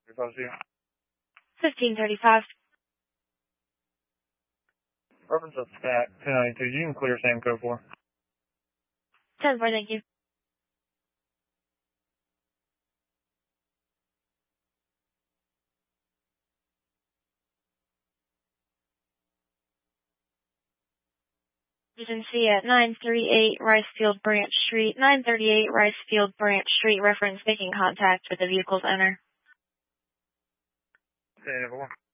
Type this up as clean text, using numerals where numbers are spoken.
1535. Reference of stat 292. You can clear Sam code 4. 10-4, thank you. Agency at 938 Ricefield Branch Street. 938 Ricefield Branch Street. Reference making contact with the vehicle's owner. Okay,